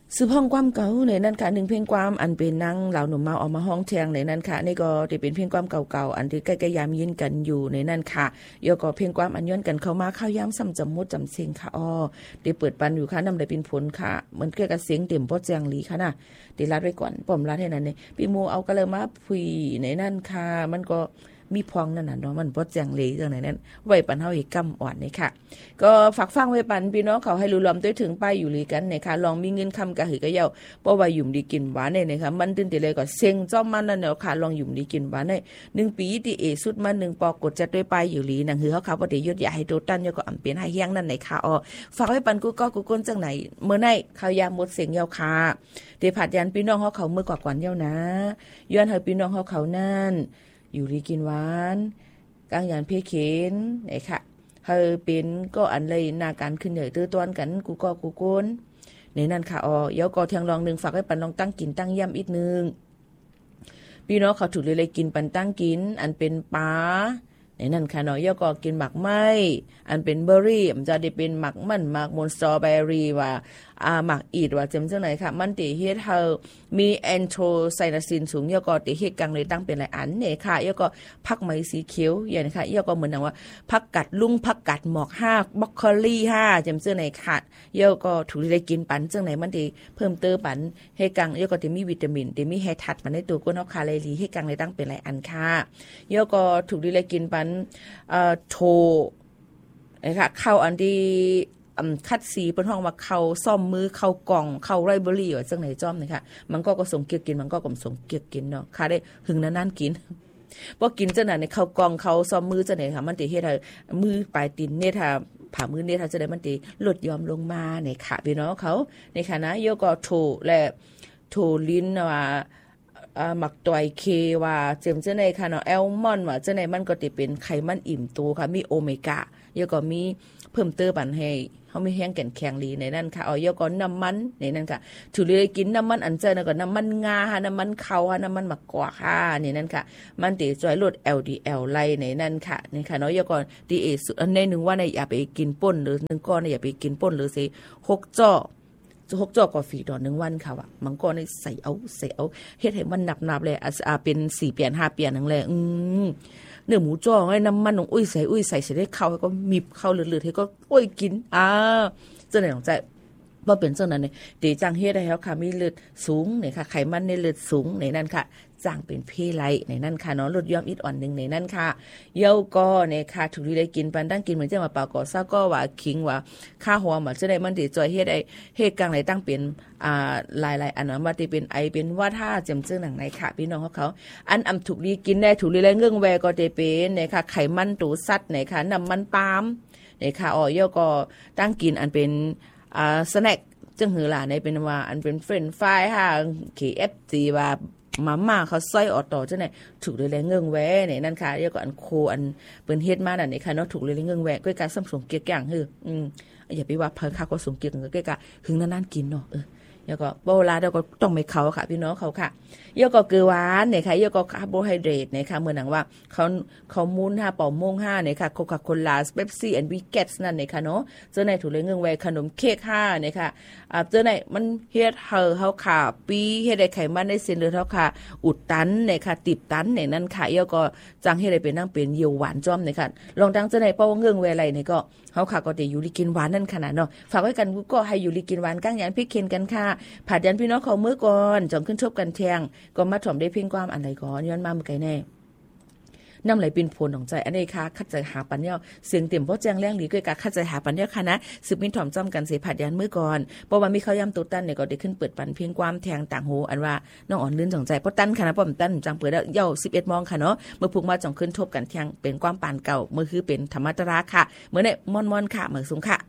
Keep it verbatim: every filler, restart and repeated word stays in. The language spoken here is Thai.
สืบห้องความเก่าในนั้นค่ะหนึ่งเพลงความอันเป็นนางเหล่าหนุ่มเมาออกมาห้องแทงในนั้นค่ะนี่ก็ได้เป็นเพลงความเก่าๆอันที่ใกล้ๆยามยินกันอยู่ในนั้นค่ะยกก็เพลงความอันย้อนกันเข้ามาเข้าย้ำซ้ำจำมุดจำเสียงค่ะอ้อได้เปิดปันอยู่ค่ะนำได้เป็นผลค่ะเหมือนเกี่ยวกับเสียงเต็มพอแจงหลีค่ะนะได้รัดไว้ก่อนป้อมรัดให้นั้นนี่พี่โมเอาก็เลยมาพุยในนั้นค่ะมันก็มีพองนั่นน่ะเนาะมันบ่แจ้งเลยจังไหนนั้นไว้ปันเฮาอีกกำอ่อนนี่ค่ะก็ฝากฟังไว้ปันพี่น้องเขาให้รู้ล้อมด้วยถึงไปอยู่ลีกันนะคะลองมีเงินคำกะหือกะเยาบ่ว่ายุ่มดีกินหวานได้นะคะมันตื่นแต่เลยก็เซ็งจ้อมมันนั่นเนาะค่ะลองยุ่มดีกินหวานได้หนึ่งปีที่เอสุดมาหนึ่งปอกดจัดด้วยไปอยู่ลีหนังหือเฮาเขาบ่ได้ยศอย่าให้โดตันยก็อำเป็นให้เฮียงนั่นไหนค่ะอ๋อฝากไว้ปันกูก็กูก้นจังไหนเมื่อไหนข้าวยามหมดเสียงยาวค่ะเดผัดยันพี่น้องเฮาเขาเมื่อกว่าก่อนเยานะย้อนให้พี่น้องเฮาเขานั่นอยู่ดีกินหวานกลางยานเพเข็นไอ้ค่ะเฮาเป็นก็อันเลยหน้าการขึ้นใหญ่ตื้อต้อนกันกูก็กูโกนในนั้นค่ะอ๋อเดี๋ยวก็เทียงลองนึงฝากให้ปันลองตั้งกินตั้งย่ำอีกนึงพี่น้องเขาถูกเลยกินปันตั้งกินอันเป็นปลาในนั้นค่ะเนาะเดี๋ยวก็กินหมักไม้อันเป็นเบอร์รี่มันจะได้เป็นหมักมันหมักมอนสตรอเบอรี่ว่าอ่าหมักอีดว่าจำจังไหนค่ะมันติเฮ็ดเฮามีแอนโทไซนาซินสูงเดี๋ยวก็ติเฮ็ดกังเลยตั้งเป็นหลายอันเนี่ยค่ะเดี๋ยวก็ผักไหมสีเขียวอย่างนี้ค่ะเดี๋ยวก็เหมือนว่าผักกัดลุงผักกัดหมอกห้าบล็อกโคลี่ห้าจำจังไหนค่ะเดี๋ยวก็ถูกได้กินปันจังไหนมันติเพิ่มเติมปันให้กังเดี๋ยวก็ติมีวิตามินติมีไฮทัดมันในตัวก็เนาะค่ะเลยลีให้กังเลยตั้งเป็นหลายอันค่ะเดี๋ยวก็ถูกได้กินปันเอ่อโทนะคะเข้าอันที่คัดสีเป็นห้องว่าเขาซ่อมมือเขากล่องเขาไรเบอรี่ว่าจังไหนจ้อมนี่ค่ะมันก็ก็ส่งเกียกกินมันก็ก็ส่งเกียกกินเนาะค่ะได้หึงนานๆกินบ่กินจังนั้นในเขากล่องเขาซ่อมมือจังไหนค่ะมันสิเฮ็ดให้มือปลายตีนเนี่ยถ้าผ่ามือเนี่ยถ้าจะได้มันสิลดยอมลงมาในค่ะพี่น้องเขาในค่ะนะโยก็โทและโทลิ้นว่าอ่าหมักตอยเคว่าเจิมจังไหนค่ะเนาะแอลมอนด์ว่าจังไหนมันก็สิเป็นไขมันอิ่มตัวค่ะมีโอเมก้าโยก็มีเพิ่มเติมปันให้เฮามีแห้งแก่นแข็งดีในนั้นค่ะเอาเยอะก็น้ำมันในนั้นค่ะถูเลยกินน้ำมันอันเจอนะก็น้ำมันงาค่ะน้ำมันเขาค่ะน้ำมันมะกอกค่ะในนั้นค่ะมันติช่วยลด แอล ดี แอล ไล่ในนั้นค่ะนี่ค่ะเนาะเยอะก็ดีเอสุดอันในนึงว่าในอย่าไปกินป่นหรือนึงก้อนอย่าไปกินป่นหรือสิหกจ้อหกจ้อกาแฟต่อหนึ่งวันค่ะว่ะมันก็ในใส่เอาใส่เอาเฮ็ดให้มันหนับๆเลยอ่าเป็นสี่เปลี่ยนห้าเปลี่ยนนั่นแหละอืมเนื้อหมูจ้อไอ้น้ำมันของอุ้ยใส่อุ้ยใส่ใส่ได้เข้าก็มีเข้าเลือดๆให้ก็อุ้ยกินอ่าเจ้าไหนของใจว่าเป็นเจ้านั้นเนี่ยตีจังเฮ็ดได้แล้วค่ะมีเลือดสูงเนี่ยค่ะไขมันในเลือดสูงในนั้นค่ะจ้างเป็นเพไลในนั้นค่ะเนาะลดยอมอิดอ่อนหนึ่งในนั้นค่ะเย้าก็เนี่ยค่ะถูกที่ได้กินปันตั้งกินเหมือนจะมาเป่าก่อซ่าก็ว่าคิงว่าค่าหัวมันจะได้มันติจอยเฮ็ดได้เฮ็ดกลางไหนตั้งเป็นอ่าหลายๆอันนั้นว่าที่เป็นไอเป็นว่าถ้าจำเจื้อหนังไหนค่ะพี่น้องเขาเขาอันอำถูกดีกินได้ถูกดีแล้วเงื่องแวก็จะเป็นเนี่ยค่ะไขมันตูสัตว์เนี่ยค่ะน้ำมันปาล์มเนี่ยค่ะอ๋อเย้าก็ตั้งกินอันเป็นอ่าสแน็คจังหือล่ะในเป็นว่าอันเป็นเฟรนช์ฟรายค่ะ เค เอฟ ซี ว่ามาม่าเขาซอยออต่อจังไหนถูกเลยแลเงื่องแวเนี่ยนั่นค่ะเรียกว่าอันโคอันเปิ้นเฮ็ดมานั่นนี่ค่ะเนาะถูกเลยเงื่องแวก็การซ้ำสงเกียกอย่างฮืออืมอย่าไปว่าเพิ่นค่าก็สงเกียกก็กะหึงนานๆกินเนาะเออแล้วก็โบราณแล้วก็ต้องไม่เขาค่ะพี่น้องเขาค่ะเยอะก็เกลือหวานเนี่ยค่ะเยอะก็คาร์โบไฮเดรตเนี่ยค่ะเหมือนหนังว่าเขาเขามูลห้าเป่าโมงห้าเนี่ยค่ะโคคาโคล่าเป๊ปซี่แอนด์วิกเก็ตส์นั่นเนี่ยค่ะเนาะเจ้าไหนถูกเลยเงื่องแวขนมเค้กห้าเนี่ยค่ะอ่าเจ้าไหนมันเฮ็ดเฮาเฮาค่ะปีเฮ็ดได้ไขมันได้เส้นเลือดเฮาค่ะอุดตันเนี่ยค่ะติดตันเนี่ยนั่นค่ะเยอะก็จังเฮ็ดได้เป็นนั่งเป็นเยียวหวานจ้อมเนี่ยค่ะลองดังเจ้าไหนเป่าเงื่องแวอะไรเนี่ยก็เฮาค่ะก็ได้อยู่ลิกินหวานนั่นขนาดเนาะฝากไว้กันก็ให้อยู่ลิกินหวานก้างยานพริกเค็นกันค่ะผัดยันพี่น้องเขามื้อก่อนจองขึ้นชบกันแทงก็มาถ่อมได้เพ่งความอันใดก่อนย้อนมาเมื่อไกลแน่นำไหลปินโพนของใจอันนี้ค่ะคัดใจหาปัญญาเสียงเต็มเพราะแจ้งแรงหลีด้วยการคัดใจหาปัญญาค่ะนะสืบมินถ่อมจ้อมกันเสียผัดยันมื้อก่อนเพราะว่ามีเขาย้ำตัวตั้นเนี่ยก็ได้ขึ้นเปิดปันเพียงความแทงต่างหูอันว่าน้องอ่อนลื่นสองใจเพราะตั้นค่ะนะป้อมตั้นจังเปิดแล้วเย่าสิบเอ็ดโมงค่ะเนาะเมื่อพุกมาจ่องขึ้นทบกันแทงเป็นความปานเก่าเมื่อคือเป็นธรรมตราค่ะเมื่อเนี่ยม่อนๆค่ะเมื่อสูงค่ะ